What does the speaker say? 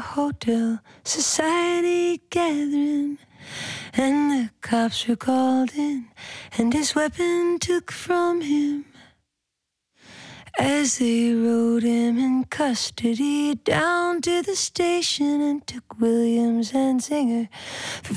hotel society gathering, and the cops were called in, and his weapon took from him. As they rode him in custody down to the station and took Williams and Singer